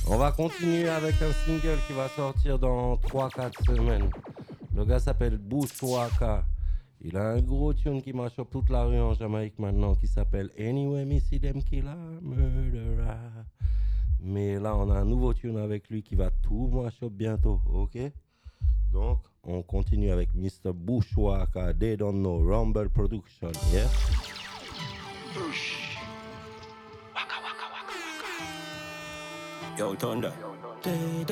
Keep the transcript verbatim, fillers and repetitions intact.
On va continuer avec un single qui va sortir dans trois quatre semaines. Le gars s'appelle Bushwaka. Il a un gros tune qui marche sur toute la rue en Jamaïque maintenant qui s'appelle Anyway Me See Them Killer Murderer. Mais là, on a un nouveau tune avec lui qui va tout marcher bientôt, ok? Donc, on continue avec mister Bushwaka. They Don't Know, Rumble Production, yeah? Yo, Thunder. They